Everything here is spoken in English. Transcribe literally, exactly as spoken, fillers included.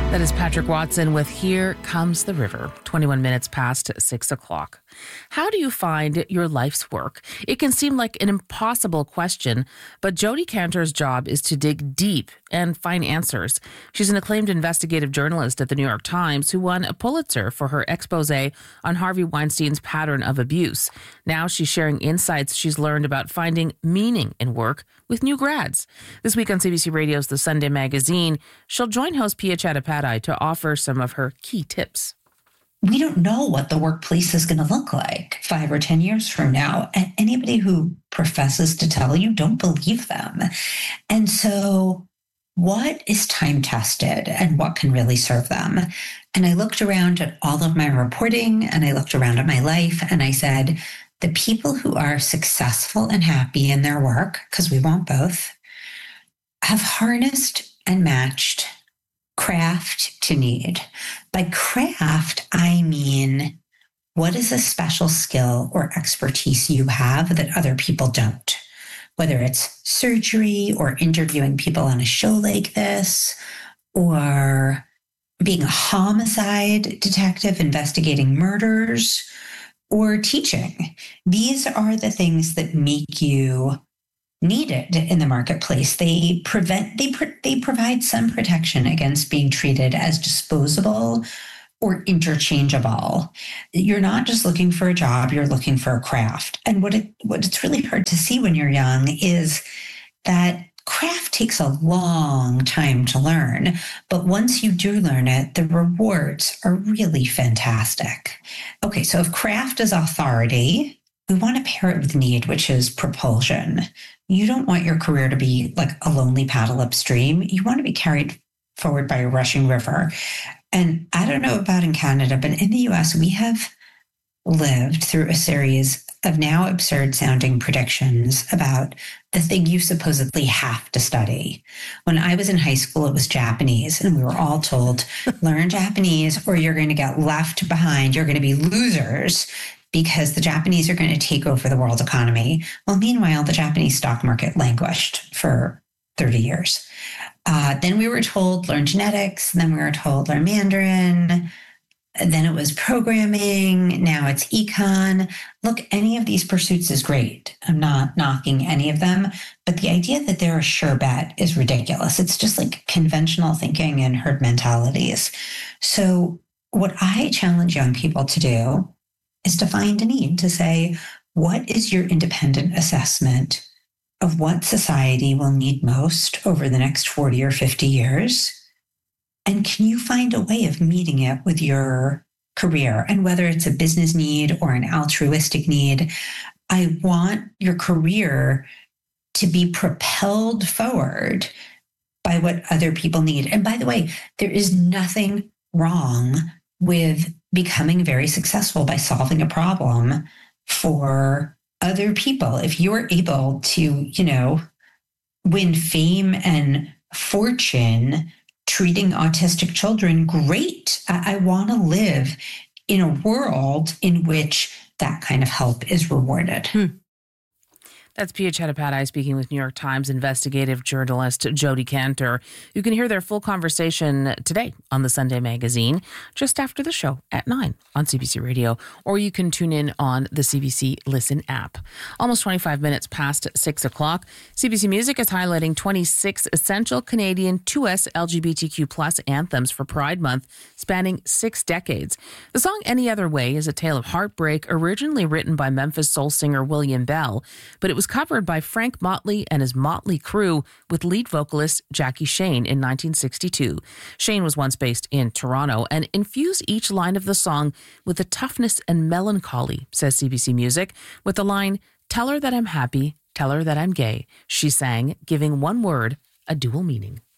That is Patrick Watson with Here Comes the River, twenty-one minutes past six o'clock. How do you find your life's work? It can seem like an impossible question, but Jodi Kantor's job is to dig deep and find answers. She's an acclaimed investigative journalist at the New York Times who won a Pulitzer for her expose on Harvey Weinstein's pattern of abuse. Now she's sharing insights she's learned about finding meaning in work with new grads. This week on C B C Radio's The Sunday Magazine, she'll join host Pia Chattopadhyay to offer some of her key tips. We don't know what the workplace is going to look like five or ten years from now. And anybody who professes to tell you, don't believe them. And so what is time tested and what can really serve them? And I looked around at all of my reporting and I looked around at my life and I said, the people who are successful and happy in their work, because we want both, have harnessed and matched craft to need. By craft, I mean, what is a special skill or expertise you have that other people don't? Whether it's surgery or interviewing people on a show like this, or being a homicide detective investigating murders, or teaching. These are the things that make you needed in the marketplace. They prevent, they, they provide some protection against being treated as disposable or interchangeable. You're not just looking for a job, you're looking for a craft. And what it, what it's really hard to see when you're young is that craft takes a long time to learn, but once you do learn it, the rewards are really fantastic. Okay, so if craft is authority, we want to pair it with need, which is propulsion. You don't want your career to be like a lonely paddle upstream. You want to be carried forward by a rushing river. And I don't know about in Canada, but in the U S, we have lived through a series of now absurd sounding predictions about the thing you supposedly have to study. When I was in high school, it was Japanese, and we were all told, learn Japanese or you're going to get left behind. You're going to be losers because the Japanese are going to take over the world economy. Well, meanwhile, the Japanese stock market languished for thirty years. Uh, then we were told, learn genetics. Then we were told, learn Mandarin. Then it was programming. Now it's econ. Look, any of these pursuits is great. I'm not knocking any of them, but the idea that they're a sure bet is ridiculous. It's just like conventional thinking and herd mentalities. So what I challenge young people to do is to find a need, to say, what is your independent assessment of what society will need most over the next forty or fifty years? And can you find a way of meeting it with your career? And whether it's a business need or an altruistic need, I want your career to be propelled forward by what other people need. And by the way, there is nothing wrong with becoming very successful by solving a problem for other people. If you're able to, you know, win fame and fortune treating autistic children, great. I, I want to live in a world in which that kind of help is rewarded. Hmm. That's Pia Chattopadhyay speaking with New York Times investigative journalist Jodi Kantor. You can hear their full conversation today on the Sunday Magazine, just after the show at nine on C B C Radio, or you can tune in on the C B C Listen app. Almost twenty-five minutes past six o'clock. C B C Music is highlighting twenty-six essential Canadian two S L G B T Q plus anthems for Pride Month, spanning six decades. The song Any Other Way is a tale of heartbreak, originally written by Memphis soul singer William Bell, but it was covered by Frank Motley and his Motley Crew with lead vocalist Jackie Shane in nineteen sixty-two. Shane was once based in Toronto and infused each line of the song with the toughness and melancholy, says C B C Music, with the line, "Tell her that I'm happy, tell her that I'm gay," she sang, giving one word a dual meaning.